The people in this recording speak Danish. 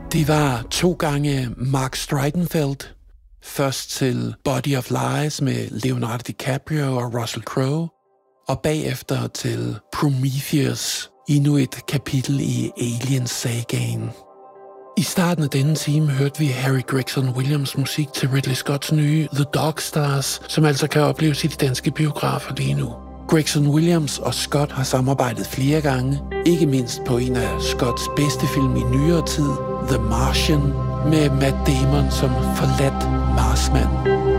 Det var 2 gange Mark Streidenfeld. Først til Body of Lies med Leonardo DiCaprio og Russell Crowe, og bagefter til Prometheus, endnu et kapitel i Alien-sagaen. I starten af denne time hørte vi Harry Gregson Williams musik til Ridley Scotts nye The Dog Stars, som altså kan opleves i de danske biografer lige nu. Gregson Williams og Scott har samarbejdet flere gange, ikke mindst på en af Scotts bedste film i nyere tid, The Martian, med Matt Damon som forladt Marsmand.